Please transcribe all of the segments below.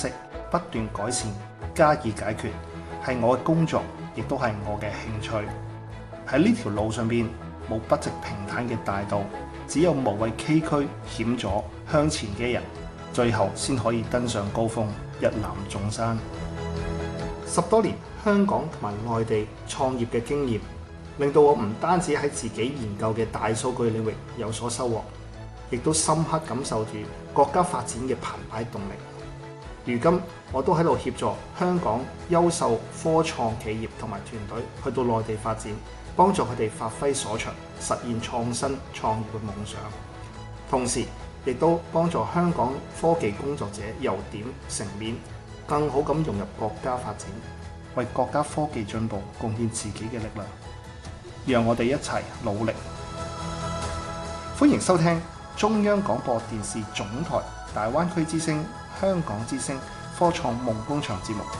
析，不斷改善，加以解決，係我嘅工作，亦都係我嘅興趣。喺呢條路上邊，冇筆直平坦嘅大道，只有無畏崎嶇險阻向前嘅人，最後先可以登上高峰，一覽眾山。10多年香港同埋內地創業嘅經驗，令到我唔單止喺自己研究嘅大數據領域有所收穫，亦都深刻感受住國家發展嘅澎湃動力。如今我都喺度協助香港優秀科創企業同埋團隊去到內地發展，幫助佢哋發揮所長，實現創新創業嘅夢想。同時亦都幫助香港科技工作者由點成面，更好咁融入國家發展，為國家科技進步貢獻自己嘅力量。讓我哋一齊努力。歡迎收聽中央廣播電視總台大灣區之聲、香港之聲科創夢工場節目。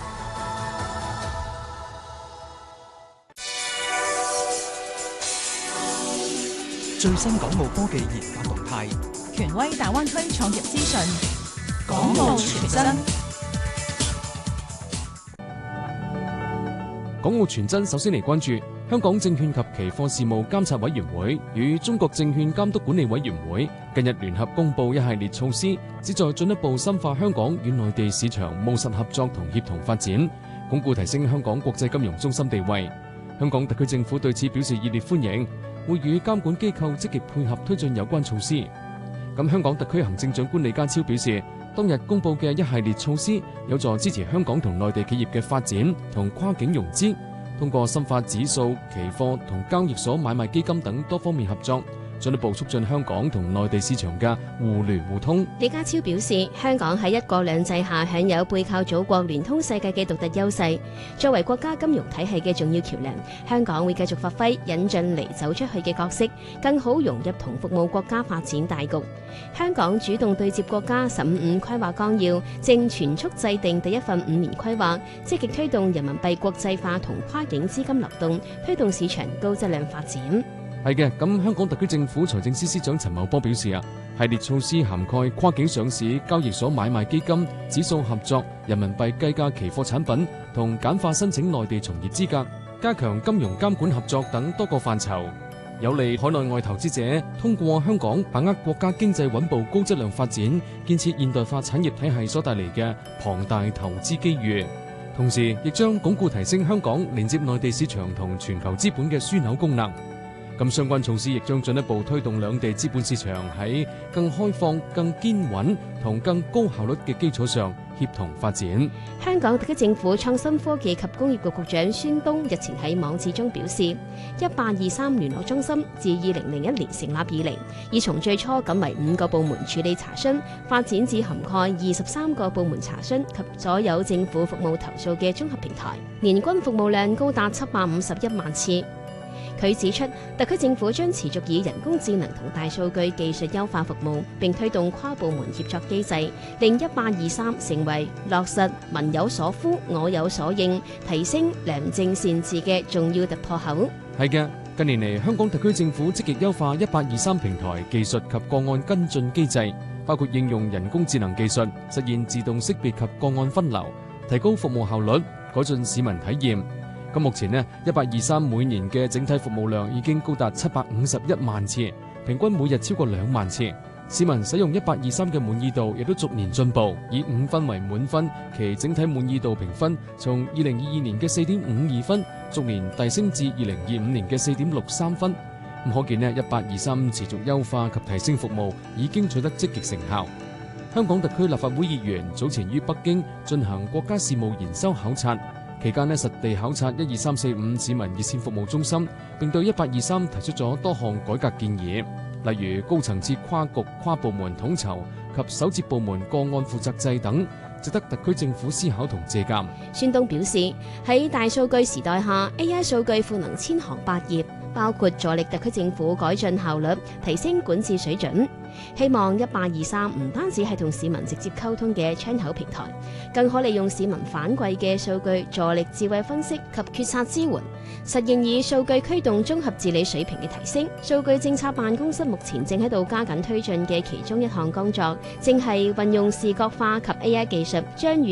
最新港澳科技研發動態， 權威大灣區創業資訊，港澳傳真。 港澳傳真首先嚟關注香港證券及期貨事務監察委員會與中國證券監督管理委員會近日聯合公布一系列措施，旨在進一步深化香港與內地市場務實合作同協同發展，鞏固提升香港國際金融中心地位。香港特區政府對此表示熱烈歡迎，會與監管機構積極配合推進有關措施。咁香港特區行政長官李家超表示，當日公布嘅一系列措施有助支持香港同內地企業嘅發展同跨境融資，通過深化指數、期貨同交易所買賣基金等多方面合作，進一步促進香港同內地市場嘅互聯互通。 李家超表示，香港喺一國兩制下享有背靠祖國、聯通世界嘅獨特優勢。作為國家金融體系嘅重要橋梁，香港會繼續發揮引進嚟走出去嘅角色，更好融入同服務國家發展大局。香港主動對接國家15規劃綱要，正全速制定第一份5年規劃，積極推動人民幣國際化同跨境資金流動，推動市場高質量發展。 係嘅，咁香港特區政府財政司司長陳茂波表示系列措施涵蓋跨境上市、交易所買賣基金、指數合作、人民幣計價期貨產品同簡化申請內地從業資格、加強金融監管合作等多個範疇，有利海內外投資者通過香港把握國家經濟穩步高質量發展、建設現代化產業體系所帶嚟嘅龐大投資機遇，同時亦將鞏固提升香港連接內地市場同全球資本嘅樞紐功能。咁相關措施亦將進一步推動兩地資本市場喺更開放、更堅穩同更高效率嘅基礎上協同發展。 香港特區政府創新科技及工業局局長孫東日前喺網誌中表示，1823聯絡中心自2001年成立以嚟，已從最初僅為5個部門處理查詢，發展至涵蓋23個部門查詢及所有政府服務投訴嘅綜合平台，年均服務量高達751萬次。佢指出，特區政府將持續以人工智能同大數據技術優化服務，並推動跨部門協作機制，令1823成為落實民有所呼、我有所應，提升良政善治嘅重要突破口。 係嘅，近年嚟香港特區政府積極優化1823平台技術及個案跟進機制，包括應用人工智能技術，實現自動識別及個案分流，提高服務效率，改進市民體驗。咁目前呢，1823每年嘅整體服務量已經高達751萬次，平均每日超過2萬次。市民使用1823嘅滿意度亦都逐年進步，以5分為滿分，其整體滿意度評分從2022年嘅4.52分，逐年提升至2025年嘅4.63分。咁可見呢，1823持續優化及提升服務已經取得積極成效。香港特區立法會議員早前於北京進行國家事務研修考察。期間實地考察12345市民熱線服務中心，並對1823提出咗多項改革建議，例如高層次跨局跨部門統籌及首接部門個案負責制等，值得特區政府思考同借鑑。 孫東表示，喺大數據時代下 ，AI 數據賦能千行百業，包括助力特區政府改進效率、提升管治水準。希望1823唔單止係同市民直接溝通嘅窗口平台，更可利用市民反饋嘅數據助力智慧分析及決策支援，實現以數據驅動綜合治理水平嘅提升。數據政策辦公室目前正喺度加緊推進嘅其中一項工作，正係運用視覺化及 AI 技術，將與